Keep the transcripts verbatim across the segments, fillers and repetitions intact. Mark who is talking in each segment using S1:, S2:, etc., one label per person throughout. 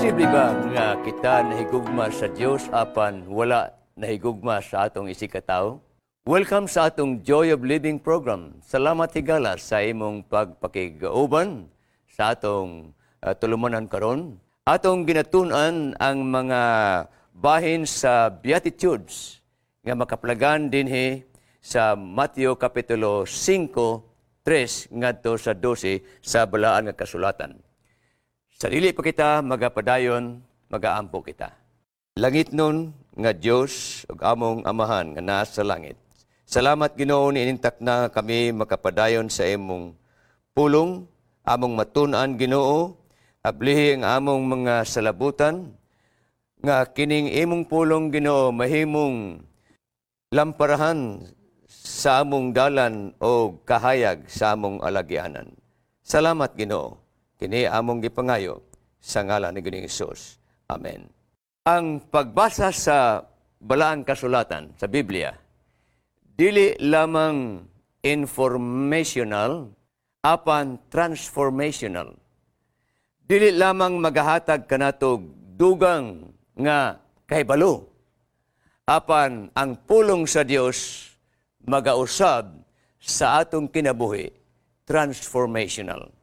S1: Posible ba nga kita nahigugma sa Dios apan wala nahigugma sa atong isikataw? Welcome sa atong Joy of Living program. Salamat higala sa imong pagpakigauban sa atong uh, tulumanan karon. Atong ginatun-an ang mga bahin sa Beatitudes nga makaplagan dinhi sa Mateo Kapitulo five, three ngadto sa twelve sa balaan nga kasulatan. Sa dili pa kita magapadayon, magaampo kita. Langit nun nga Dios ug among amahan nga naa sa langit. Salamat Ginoo ni inintak na kami makapadayon sa imong pulong, among matun-an Ginoo, ablihi ang among mga salabutan nga kining imong pulong Ginoo mahimong lamparahan sa among dalan o kahayag sa among alagyanan. Salamat Ginoo. Kini among gipangayo sa ngalan ni Ginoong Hesus. Amen. Ang pagbasa sa balaang kasulatan sa Biblia, dili lamang informational, apan transformational. Dili lamang magahatag kanatog dugang nga kahibalo, apan ang pulong sa Dios magausab sa atong kinabuhi, transformational.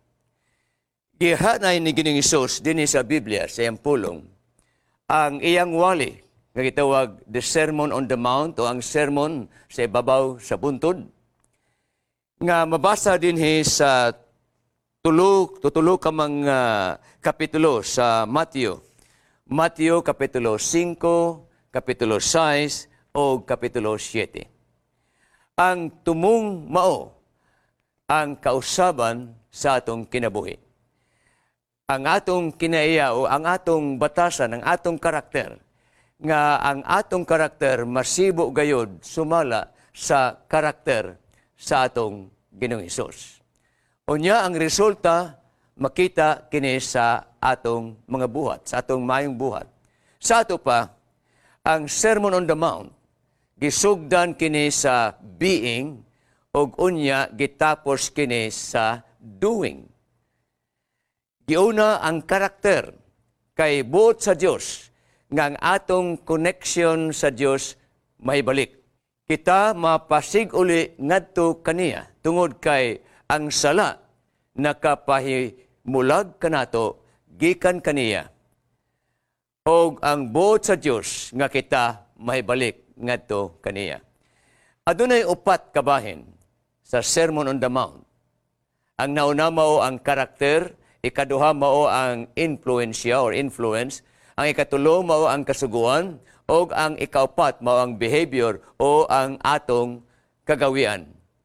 S1: Gihanay ni Ginoong Hesus dinhi sa Biblia sa iyang pulong ang iyang wali nga gitawag the Sermon on the Mount o ang sermon sa ibabaw sa buntod nga mabasa dinhi sa tulo tutulo ka mga kapitulo sa Mateo. Mateo kapitulo five, kapitulo six o kapitulo seven. Ang tumong mao ang kausaban sa atong kinabuhi. Ang atong kinaiya o ang atong batasan, ang atong karakter, nga ang atong karakter masibo gayod sumala sa karakter sa atong Ginoong Hesus. Unya ang resulta makita kini sa atong mga buhat, sa atong mayong buhat. Sa ato pa, ang Sermon on the Mount, gisugdan kini sa being ug unya gitapos kini sa doing. Giuna ang karakter kay buot sa Dios nga ang atong connection sa Dios mahibalik. Kita mapasig uli ngadto kaniya tungod kay ang sala nakapahimulag kanato gikan kaniya. Og ang buot sa Dios nga kita mahibalik ngadto kaniya. Adunay upat kabahin sa Sermon on the Mount. Ang nauna mao ang karakter, ikaduha mao ang influensya or influence, ang ikatulo mao ang kasuguan, o ang ikaupat mao ang behavior o ang atong kagawian.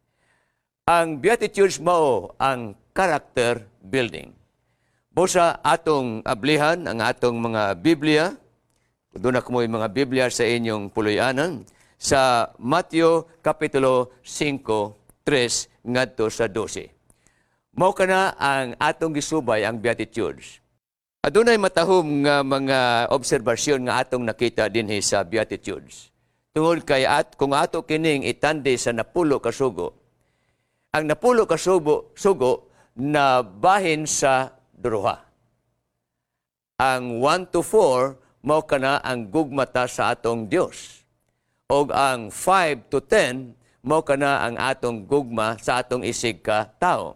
S1: Ang Beatitudes mao ang character building. Busa atong ablihan ang atong mga Biblia, doon ako mo yung mga Biblia sa inyong puluyanan, sa Mateo Kapitulo five, three ngadto sa twelve. Mao kana ang atong gisubay ang Beatitudes. Adunay matahom nga mga obserbasyon nga atong nakita dinhi sa Beatitudes. Tungod kay at kung ato kining itandi sa napulo ka sugo, ang napulo ka sugo, sugo na bahin sa duruha. Ang one to four mao kana ang gugmata sa atong Dios. Og ang five to ten mao kana ang atong gugma sa atong isig ka tao.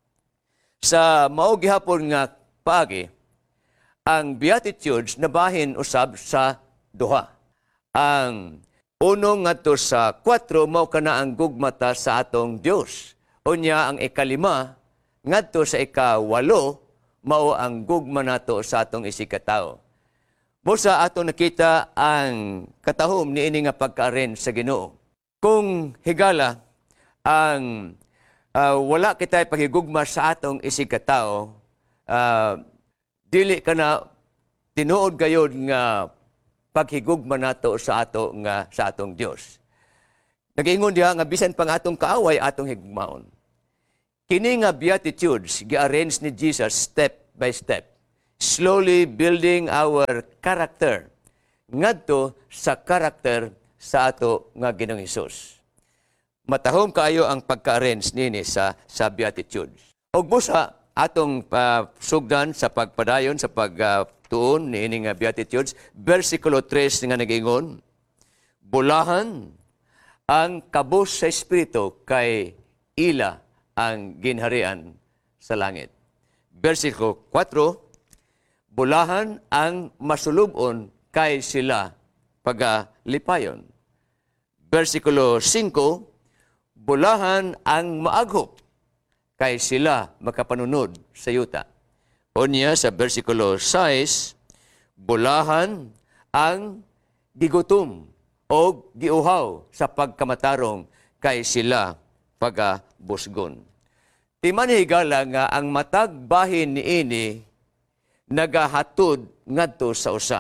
S1: Sa mao gihapon nga paagi, ang Beatitudes nabahin usab sa duha. Ang uno ngadto sa kwatro mao kana ang gugmata sa atong Dios. Unya ang ikalima ngadto sa ikawalo mao ang gugma nato sa atong isikatawo. Busa atong nakita ang katahom niini nga pagka-arrange sa Ginoo. Kung higala ang Uh, wala kita paghigugma sa atong isikataw, uh, dili ka na tinuod gayod nga paghigugma nato sa ato nga sa atong Dios. Nag-ingon diha nga bisan pang atong kaaway atong higugmaon. Kini nga Beatitudes gi-arrange ni Jesus step by step, slowly building our character ngadto sa karakter sa ato nga Ginoong Hesus. Matahom kaayo ang pagka-arrange nini sa, sa Beatitudes. O busa, atong uh, sugdan sa pagpadayon sa pagtuon ni ining uh, Beatitudes, versikulo tres nga nag-ingon, bulahan ang kabus sa Espiritu kay ila ang ginharian sa langit. Versikulo four, bulahan ang masulubon kay sila pagalipayon. Versikulo five, bulahan ang maaghop kay sila makapanunod sa yuta. Unya sa versikulo six, bulahan ang gigutom o giuhaw sa pagkamatarong kay sila pagabusgon. Timan higala nga ang matag bahin ni ini nagahatod ngadto sa usa.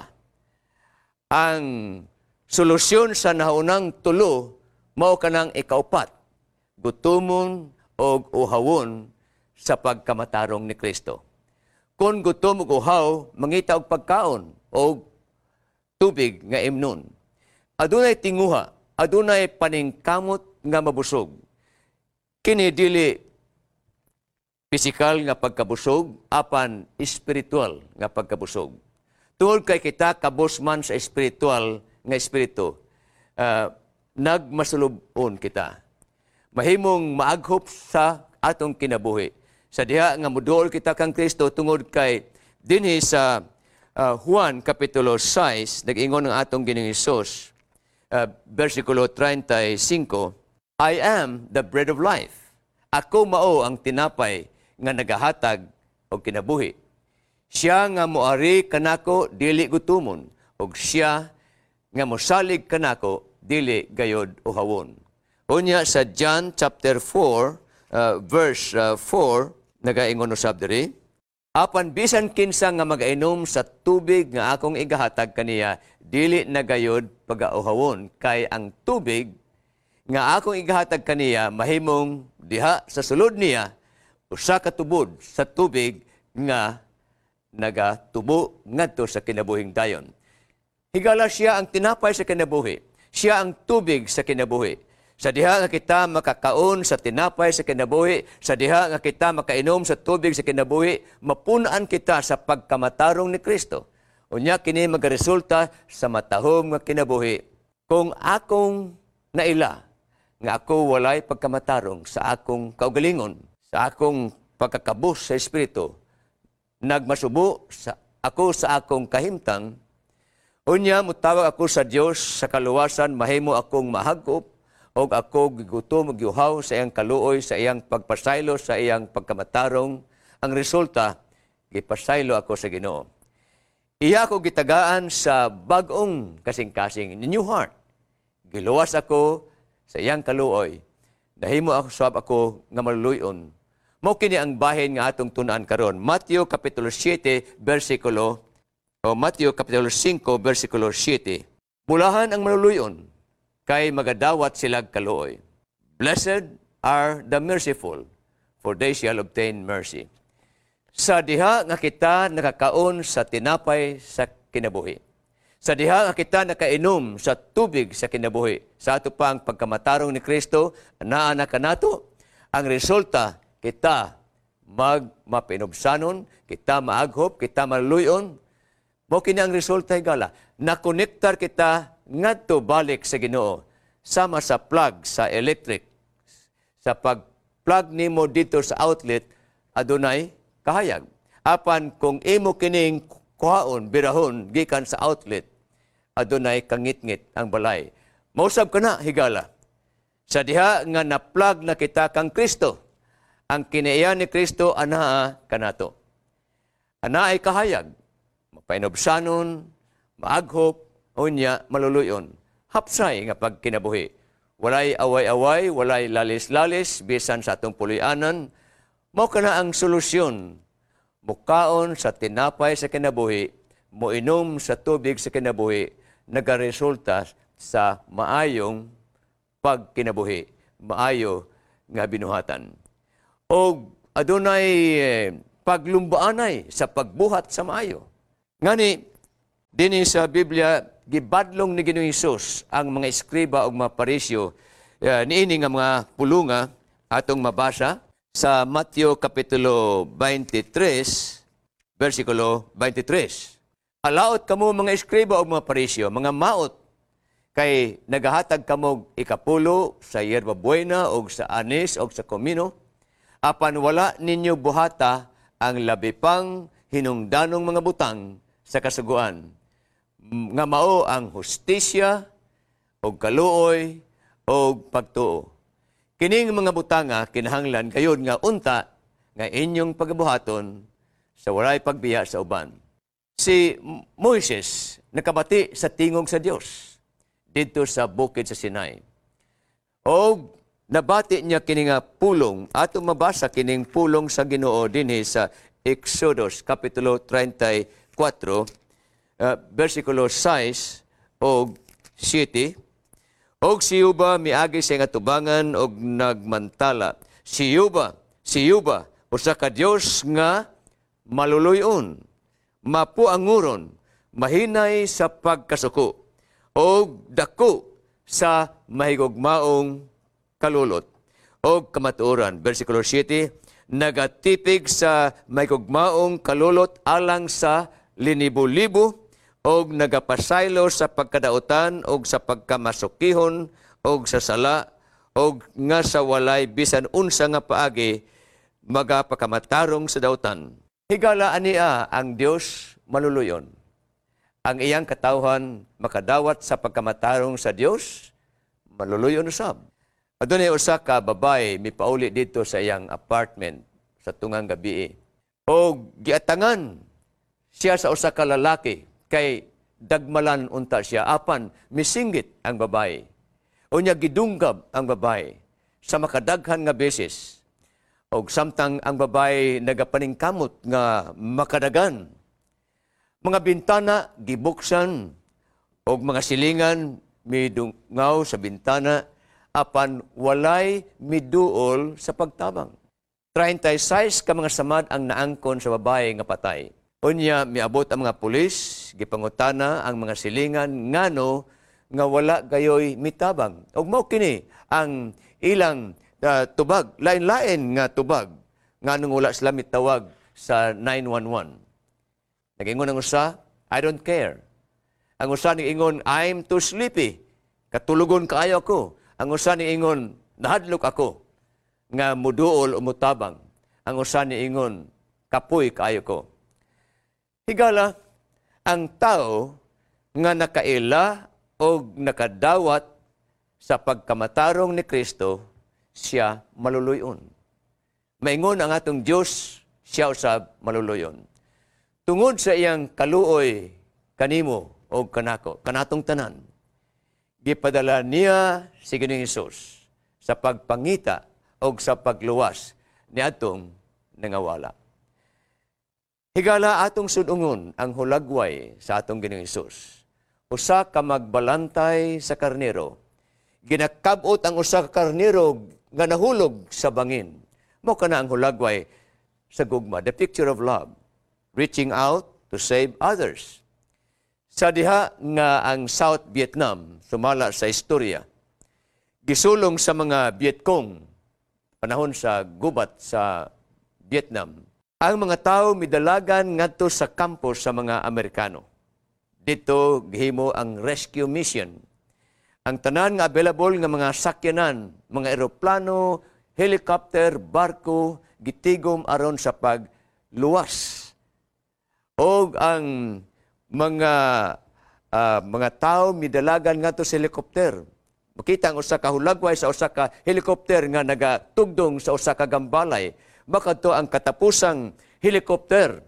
S1: Ang solusyon sa naunang tulo mao kanang ikaupat, gutomon o uhawon sa pagkamatarong ni Kristo. Kung gutom o uhaw, mangita og pagkaon o tubig nga imnon. Adunay tinguha, adunay paningkamot nga mabusog. Kini dili pisikal nga pagkabusog, apan espiritual nga pagkabusog. Tungod kay kita kabus man sa espiritual nga espiritu, uh, nagmasulubon kita. Mahimong maaghop sa atong kinabuhi. Sa diha nga moduol kita kang Kristo tungod kay dinhi sa uh, Juan kapitulo six, nag-ingon ng atong Ginoong Hesus, uh, versikulo thirty-five, I am the bread of life. Ako mao ang tinapay nga nagahatag og kinabuhi. Siya nga moari kanako dili gutumon, og siya nga mosalig kanako dili gayod uhawon. Unya sa John chapter four, uh, verse uh, four, nagaingon usab diri, apan bisan kinsa nga magainom sa tubig nga akong igahatag kaniya, dili na gayod pagauhawon, kay ang tubig nga akong igahatag kaniya mahimong diha sa sulod niya usa ka tubod sa tubig nga nagatubo ngadto sa kinabuhing dayon. Higala siya ang tinapay sa kinabuhi. Siya ang tubig sa kinabuhi. Sa diha nga kita makakaon sa tinapay sa kinabuhi, sa diha nga kita makainom sa tubig sa kinabuhi, mapunaan kita sa pagkamatarong ni Kristo. Unya kini magaresulta sa matahom nga kinabuhi. Kung akong naila nga ako walay pagkamatarong sa akong kaugalingon, sa akong pagkakabus sa Espiritu, nagmasubo sa ako sa akong kahimtang, unya mutawag ako sa Dios sa kaluwasan, mahimo akong mahagop, og ako gigutom og giuhaw sa iyang kaluoy, sa iyang pagpasaylo, sa iyang pagkamatarong. Ang resulta, gipasaylo ako sa Ginoo. Iya ko gitagaan sa bag-ong kasing-kasing, new heart. Giluwas ako sa iyang kaluoy. Nahimo ako sab ako nga maluluyon. Mao kini ang bahin nga atong tun-an karon. Mateo kapitulo seven bersikulo o Mateo kapitulo five bersikulo seven. Bulahan ang maluluyon kay magadawat sila kaluoy. Blessed are the merciful, for they shall obtain mercy. Sa diha nga kita nakakaon sa tinapay sa kinabuhi. Sa diha nga kita nakainom sa tubig sa kinabuhi. Sa ato pang pagkamatarong ni Kristo, naa na kanato, ang resulta kita magmapinubsanon, kita maaghop, kita maluyon. Mo kini ang resulta higala. Nakonektar kita ngadto balik sa Ginoo sama sa plug sa electric. Sa pag-plug nimo dito sa outlet, adunay kahayag. Apan kung imo kining kuhaon, birahon gikan sa outlet, adunay kangit-ngit ang balay. Mausab ka na higala. Sa diha nga na-plug na kita kang Kristo, ang kinaiyan ni Kristo anaa kanato. Ana ay kahayag, mapainobsanon, maaghop, unya maluluyon. Hapsay nga pagkinabuhi. Walay away-away, walay lalis-lalis, bisan sa atong pulianan. Mao kana ang solusyon. Mukaon sa tinapay sa kinabuhi, moinom sa tubig sa kinabuhi, nagaresulta sa maayong pagkinabuhi, maayo nga binuhatan. O adunay eh, paglumbaanay sa pagbuhat sa maayo. Ngani, dinhi sa Biblia, gibadlong ni Ginoong Hesus ang mga eskriba o mga parisyo, uh, niini nga mga pulunga atong mabasa sa Mateo Kapitulo twenty-three, versikulo twenty-three. Alaot kamo mga eskriba o mga parisyo, mga maot, kay nagahatag kamog ikapulo sa yerba buena o sa anis o sa komino, apan wala ninyo buhata ang labi pang hinungdanong mga butang sa kasuguan. Nga mao ang hustisya, o kaluoy, o pagtuo. Kining mga butanga kinahanglan kayod nga unta nga inyong pagabuhaton sa walay pagbiya sa uban. Si Moises nakabati sa tingog sa Dios dito sa bukid sa Sinai. O nabati niya kining pulong, ato mabasa kining pulong sa Ginoo dinhi sa Exodus Kapitulo thirty-four, uh, versikulo six o siete. Og si Yuba miagi sa nga tubangan og nagmantala. Si Yuba, si Yuba, usa ka Dios nga maluluyon, mapuanguron, mahinay sa pagkasuko, og dako sa mahigugmaong kalulot, og kamatuoran. Versikulo siete, nagatipig sa mahigugmaong kalulot alang sa linibo-libo, og nagapasaylo sa pagkadautan og sa pagkamasukihon og sa sala og nga sa walay bisan unsa nga paagi magapakamatarong sa dautan. Higala ania ang Dios maluluyon. Ang iyang katawhan makadawat sa pagkamatarong sa Dios maluluyon usab. Adunay usa ka babae mipauli dito sa iyang apartment sa tungang gabi. Og giatangan siya sa usa ka lalaki kay dagmalan unta siya, apan misinggit ang babae. Unya gidunggab ang babae sa makadaghan nga beses. Og samtang ang babae nagapaningkamot nga makadagan. Mga bintana gibuksan og mga silingan midungaw sa bintana, apan walay miduol sa pagtabang. thirty-six ka mga samad ang naangkon sa babae nga patay. Unya, miabot ang mga pulis, gipangutana ang mga silingan, ngano nga wala gayoy mitabang. Og mao kini ang ilang uh, tubag, lain-lain nga tubag, nganong wala sila mitawag sa nine one one. Nag-ingon ang usa, I don't care. Ang usa ni-ingon, I'm too sleepy. Katulugon kaayo ako. Ang usa ni-ingon, nahadlok ako. Nga muduol o mutabang. Ang usa ni-ingon, kapoy kaayo ko. Higala, ang tao nga nakaila o nakadawat sa pagkamatarong ni Kristo, siya maluluyon. Maingon ang atong Diyos, siya usab maluluyon. Tungod sa iyang kaluoy, kanimo o kanako, kanatong tanan, gipadala niya si Ginoong Hesus sa pagpangita o sa pagluwas ni atong nangawala. Higala atong sudungon ang hulagway sa atong Ginoong Hesus. Usa ka magbalantay sa karnero. Ginakabot ang usa ka karnero nga nahulog sa bangin. Mao kana ang hulagway sa gugma, the picture of love, reaching out to save others. Sa diha nga ang South Vietnam sumala sa istorya, gisulong sa mga Vietcong panahon sa gubat sa Vietnam. Ang mga tao midalagan ngadto sa kampo sa mga Amerikano. Dito gihimo ang rescue mission. Ang tanan nga available nga mga sakyanan, mga eroplano, helicopter, barko, gitigom aron sa pagluwas. O ang mga uh, mga tao midalagan ngadto sa helicopter. Makita ang usa ka hulagway sa usa ka helicopter nga nagatugdong sa usa ka gambalay. Baka to ang katapusang helicopter.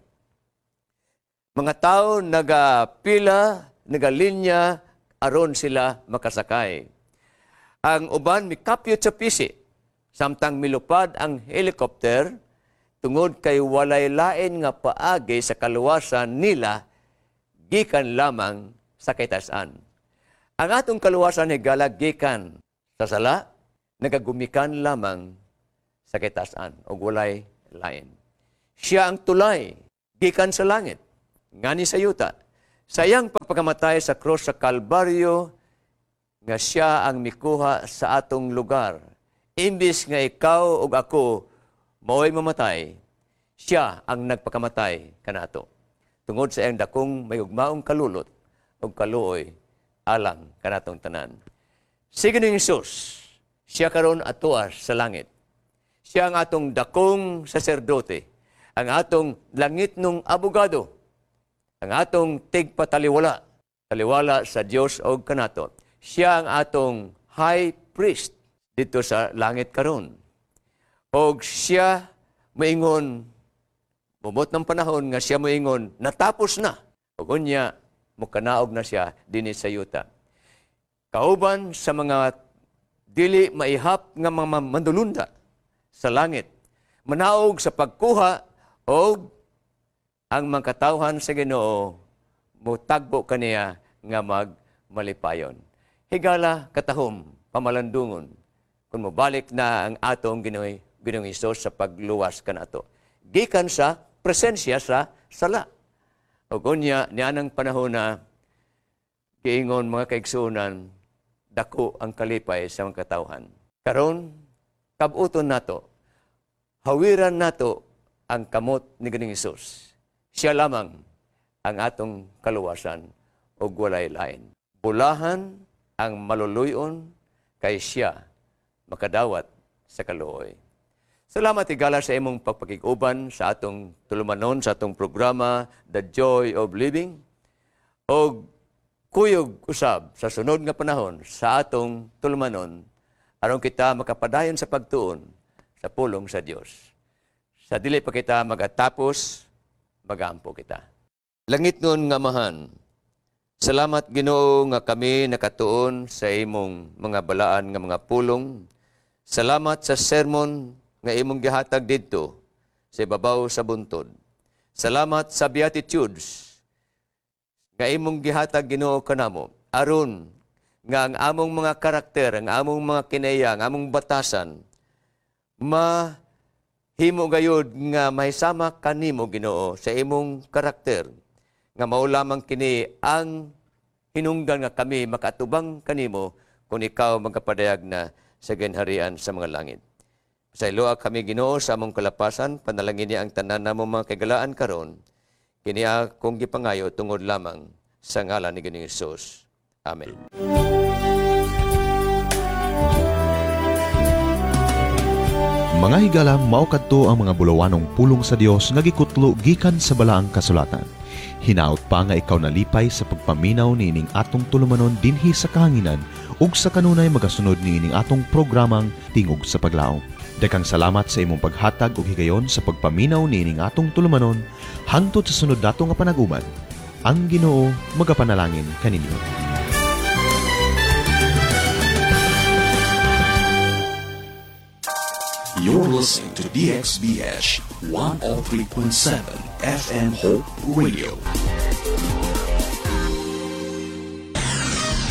S1: Mga tao nagapila, nagalinya, aron sila makasakay. Ang uban mikapyot sa pisi, samtang milupad ang helicopter, tungod kay walay lain nga paagi sa kaluwasan nila, gikan lamang sa kaytasan. Ang atong kaluwasan higala gikan sa sala, nagagumikan lamang sa kitasan o walay lain. Siya ang tulay, gikan sa langit, ngani sa yuta. Sayang pagpakamatay sa krus sa Kalbaryo, nga siya ang mikuha sa atong lugar. Imbis nga ikaw o ako mao'y mamatay, siya ang nagpakamatay kanato. Tungod sa iyang dakong may ugmaong kalulot o kaluoy alang kanatong tanan. Sige ni Jesus, siya karon atuas sa langit. Siya ang atong dakong saserdote, ang atong langit nung abogado, ang atong tigpataliwala, taliwala sa Dios o kanato. Siya ang atong high priest dito sa langit karon. O siya moingon, bumot ng panahon nga siya moingon, natapos na. O kunya, mukanaog na siya dinhi sa yuta. Kauban sa mga dili maihap nga mga mandulunda sa langit, manaog sa pagkuha o ang mga katawhan sa Ginoo mutagbo kaniya nga magmalipayon. Higala katahom, pamalandungon, kung mabalik na ang atong Ginoy, Ginoong Hesus sa pagluwas kanato. Gikan sa presensya sa sala. O kunya, nianang panahon na giingon mga kaigsunan, dako ang kalipay sa mga katawhan. Karon, kabuton nato, hawiran nato ang kamot ni Ginoong Hesus. Siya lamang ang atong kaluwasan o walay lain. Bulahan ang maluluyon kay siya makadawat sa kaluoy. Salamat igala sa imong pagpakiguban sa atong tulumanon, sa atong programa, The Joy of Living. O kuyog usab sa sunod nga panahon sa atong tulumanon, aron kita makapadayon sa pagtuon sa pulong sa Dios. Sa dili pa kita magatapos, magampo kita. Langit nun nga mahan, salamat Ginoo nga kami nakatuon sa imong mga balaan nga mga pulong. Salamat sa sermon nga imong gihatag didto sa ibabaw sa buntod. Salamat sa Beatitudes nga imong gihatag Ginoo kanamo. Aron nga ang among mga karakter, ang among mga kinaya, ang among batasan, mahimo gayud nga mahisama kanimo Ginoo sa imong karakter, nga mao lamang kini ang hinungdan nga kami makatubang kanimo kung ikaw magkapadayag na sa ginharian sa mga langit. Sa iloa kami Ginoo sa among kalapasan, panalangin niya ang tanan namong mga kagalaan karon. Kini akong gipangayo tungod lamang sa ngalan ni Ginoong Hesus. Amen.
S2: Mga higala, mao kadto ang mga bulawanong pulong sa Dios nga gikutlo gikan sa balaang kasulatan. Hinaot pa nga ikaw nalipay sa pagpaminaw niining atong tulumanon dinhi sa kahanginan ug sa kanunay magasunod niining atong programang Tingog sa Paglaom. Dakang salamat sa imong paghatag ug higayon sa pagpaminaw niining atong tulumanon hangtod sa sunod dato nga panag-uban. Ang Ginoo magapanalangin kaninyo.
S3: You're listening to D X B H one oh three point seven F M Hope Radio.